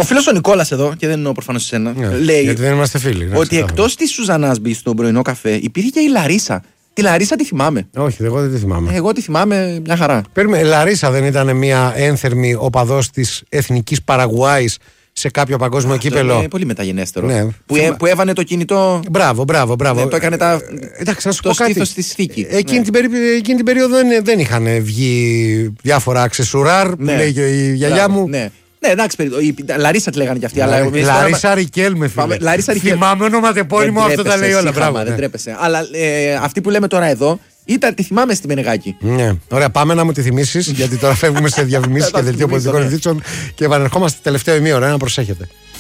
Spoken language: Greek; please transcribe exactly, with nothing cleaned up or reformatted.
Ο φίλος ο Νικόλας εδώ, και δεν εννοώ προφανώς εσένα, Ναι, λέει γιατί δεν είμαστε φίλοι. ότι εκτός της Σουζανάς Μπι στον πρωινό καφέ υπήρχε και η Λαρίσα. Τη Λαρίσα τη θυμάμαι. Όχι, εγώ δεν τη θυμάμαι. Εγώ τη θυμάμαι μια χαρά. Παίρνουμε, Λαρίσα δεν ήταν μια ένθερμη οπαδός της εθνικής Παραγουάης σε κάποιο παγκόσμιο κύπελο? Είναι πολύ μεταγενέστερο. Ναι. Που, ε, που έβανε το κινητό. Μπράβο, μπράβο, μπράβο. Ναι, το έκανε τα... Εντάξει, να σου το πω κάτι. στήθος στη θήκη. Εκείνη, Ναι. την περί... Εκείνη την περίοδο δεν, δεν είχαν βγει διάφορα αξεσουράρ που Ναι. λέει και η γιαγιά μου. Ναι. Ναι, εντάξει, η Λαρίσα τη λέγανε κι αυτή. Αλλά Λαρίσα Ρικέλμε, φίλε. Λαρίσα Ρικέλμε. Θυμάμαι ονοματεπώνυμο, αυτό τα λέει όλα. Μπράβο. Δεν τρέπεσαι. Αλλά ε, αυτή που λέμε τώρα εδώ, ήταν, τη θυμάμαι στη Μενεγάκη. Ναι. Ωραία, πάμε να μου τη θυμίσεις, γιατί τώρα φεύγουμε σε διαφημίσεις και δελτίο πολιτικών ειδήσεων και επανερχόμαστε τελευταίο ημίωρο. Να προσέχετε.